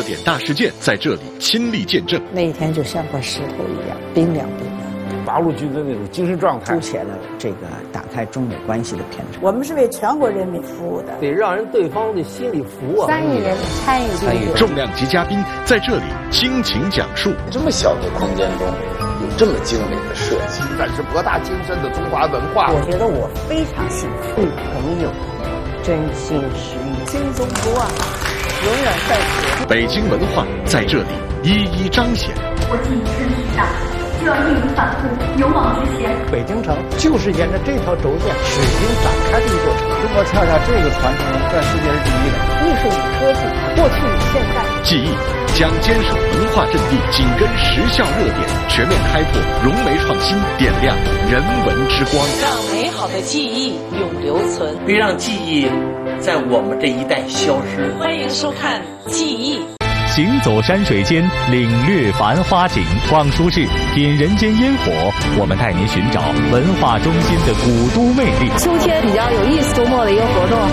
点大事件在这里亲历见证。 那一天就像块石头一样，冰凉冰凉。 八路军的那种精神状态， 书写了这个打开中美关系的篇章。我们是为全国人民服务的， 得让人对方的心里服啊。 3亿人参与， 重量级嘉宾在这里倾情讲述。 这么小的空间中，有这么精美的设计， 展示博大精深的中华文化。 我觉得我非常幸福，对朋友真心实意，心中不忘，永远在此。 北京文化在这里一一彰显。 国际事实上就要义无反顾，勇往直前。 北京城就是沿着这条轴线水平展开的一座城。中国恰恰这个传承在世界是第一的。 艺术与科技，过去与现在。 记忆将坚守文化阵地，紧跟时效热点，全面开拓融媒创新，点亮人文之光， 让美好的记忆永留存， 别让记忆在我们这一代消失。 欢迎收看《记忆》。 行走山水间，领略繁花景；逛书市，品人间烟火。我们带您寻找文化中心的古都魅力。 秋天比较有意思，周末的一个活动。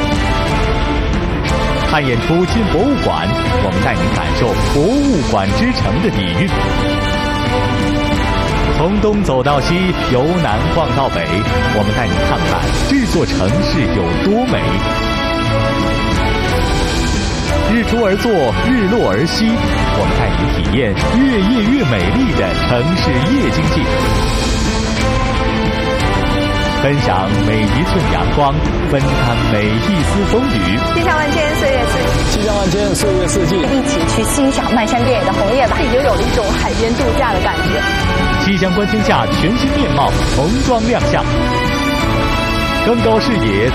看演出进博物馆，我们带您感受博物馆之城的底蕴。从东走到西，由南逛到北，我们带您看看这座城市有多美。日出而作，日落而息，我们带您体验越夜越美丽的城市夜经济，分享每一寸阳光，分摊每一丝风雨。 气象万千，岁月四季。 气象万千，岁月四季。 一起去欣赏漫山遍野的红叶吧，已经有了一种海边度假的感觉。 气象观天下全新面貌重装亮相，更高视野，